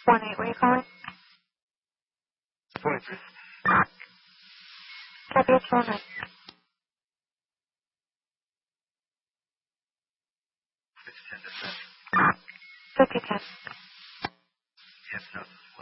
1-8, where are you calling? 23. Copy, it's 1-9. 610 to 7. 5010. Yes, no.